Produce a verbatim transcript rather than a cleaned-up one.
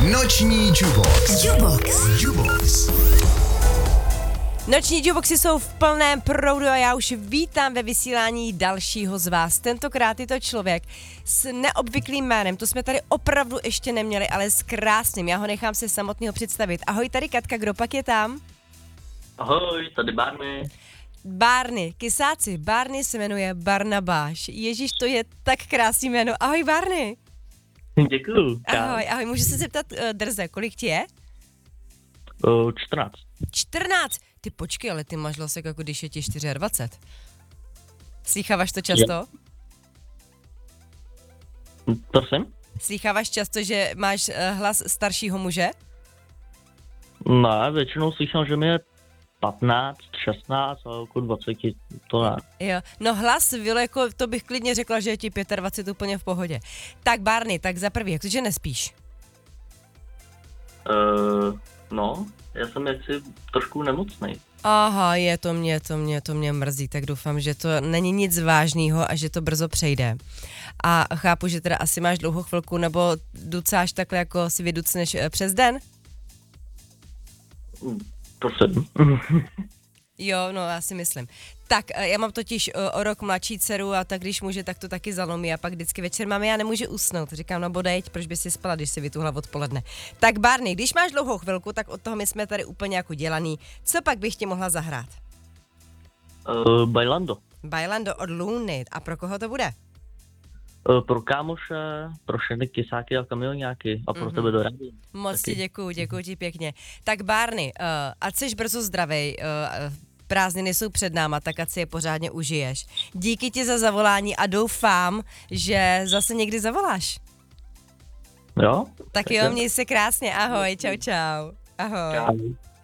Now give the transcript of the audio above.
Noční Jukebox. Jukebox. Jukebox. Noční jukeboxy jsou v plném proudu a já už vítám ve vysílání dalšího z vás. Tentokrát je to člověk s neobvyklým jménem, to jsme tady opravdu ještě neměli, ale s krásným. Já ho nechám se samotného představit. Ahoj, tady Katka, kdo pak je tam? Ahoj, tady Barney. Barney, kysáci, Barney se jmenuje Barnabáš. Ježíš, to je tak krásný jméno. Ahoj, Barney. Děkuju. Ahoj, ahoj, můžu se zeptat, uh, drze, kolik ti je? Uh, čtrnáct. čtrnáct. Ty počkej, ale ty máš hlasek, jako když je ti dvacet čtyři. Slýcháváš to často? Je. Prosím? Slýcháváš často, že máš uh, hlas staršího muže? Ne, většinou slyším, že mi je patnáct, šestnáct, ale jako dvacet, to ne. Jo, no hlas, Vilo, jako to bych klidně řekla, že je ti dvacet pět úplně v pohodě. Tak Barney, tak za prvý, jak to, že nespíš? Uh, no, já jsem jaksi trošku nemocnej. Aha, je to mě, to mě, to mě mrzí, tak doufám, že to není nic vážného a že to brzo přejde. A chápu, že teda asi máš dlouhou chvilku, nebo ducáš takhle, jako si vyducneš přes den? Prosím. Jo, no já si myslím. Tak, já mám totiž o rok mladší dceru a tak když může, tak to taky zalomí a pak vždycky večer máme, já nemůžu usnout. Říkám, no bodejť, proč by si spala, když si vytuhla odpoledne. Tak Barney, když máš dlouhou chvilku, tak od toho my jsme tady úplně jako dělaný. Co pak bych ti mohla zahrát? Uh, Bailando. Bailando od Luny. A pro koho to bude? Uh, pro kámoše, pro všechny kysáky a kamioňáky a pro mm-hmm. tebe do rady. Moc ti děkuju, děkuju ti pěkně. Tak Barney, uh, ať jsi brzo zdravej, uh, prázdniny jsou před náma, tak ať si je pořádně užiješ. Díky ti za zavolání a doufám, že zase někdy zavoláš. Jo? Tak, tak jo, měj se krásně, ahoj, čau čau. Ahoj. Čau.